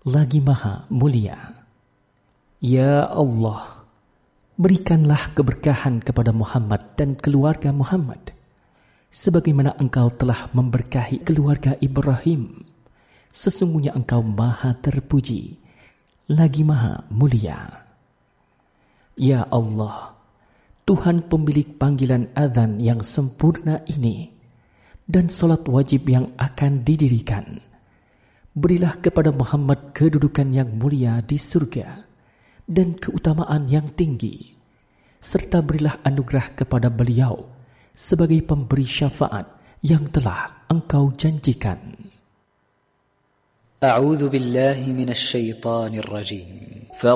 lagi Maha Mulia. Ya Allah, berikanlah keberkahan kepada Muhammad dan keluarga Muhammad, sebagaimana Engkau telah memberkahi keluarga Ibrahim. Sesungguhnya Engkau Maha terpuji, lagi Maha Mulia. Ya Allah, Tuhan pemilik panggilan azan yang sempurna ini dan salat wajib yang akan didirikan, berilah kepada Muhammad kedudukan yang mulia di surga dan keutamaan yang tinggi, serta berilah anugerah kepada beliau sebagai pemberi syafaat yang telah Engkau janjikan. A'udzu billahi minasy syaithanir rajim.